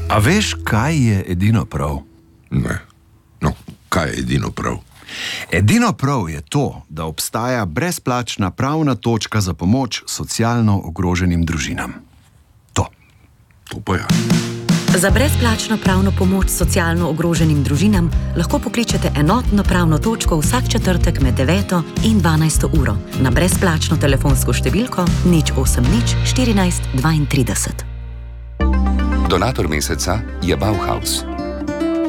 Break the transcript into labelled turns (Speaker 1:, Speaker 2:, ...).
Speaker 1: A veš, kaj je edino prav?
Speaker 2: Ne. No, kaj je edino prav?
Speaker 1: Edino prav je to, da obstaja brezplačna pravna točka za pomoč socialno ogroženim družinam. To
Speaker 2: pa ja.
Speaker 3: Za brezplačno pravno pomoč socialno ogroženim družinam lahko pokličete enotno pravno točko vsak četrtek med 9. in 12. uro na brezplačno telefonsko številko 080 14 32.
Speaker 4: Donator meseca je Bauhaus.